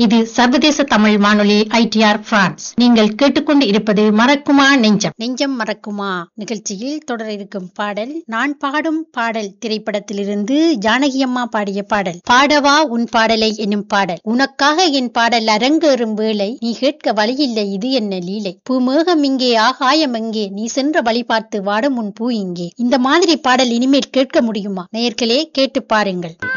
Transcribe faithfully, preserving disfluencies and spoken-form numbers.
இது சர்வதேச தமிழ் வானொலி ஐ டி ஆர் பிரான்ஸ். நீங்கள் கேட்டுக்கொண்டு இருப்பது மறக்குமா நெஞ்சம். நெஞ்சம் மறக்குமா நிகழ்ச்சியில் தொடர இருக்கும் பாடல் நான் பாடும் பாடல் திரைப்படத்திலிருந்து ஜானகி அம்மா பாடிய பாடல். பாடவா உன் பாடலை என்னும் பாடல். உனக்காக என் பாடல் அரங்கேறும் வேளை, நீ கேட்க வழியில்லை இது என்ன லீலை. பூமேகம் இங்கே ஆகாயம் எங்கே, நீ சென்ற வழி பார்த்து வாடும் உன் பூ இங்கே. இந்த மாதிரி பாடல் இனிமேல் கேட்க முடியுமா? நேயர்களே கேட்டு பாருங்கள்.